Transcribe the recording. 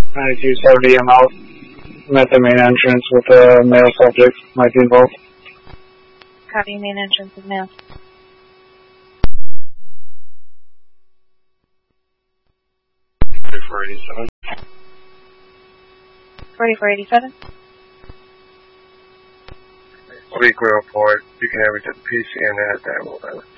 9270, I'm out. I'm at the main entrance with a male subject. Might be involved. Copy, main entrance is male. 4487. 4487. Weekly report. You can have it to the PCN at that moment.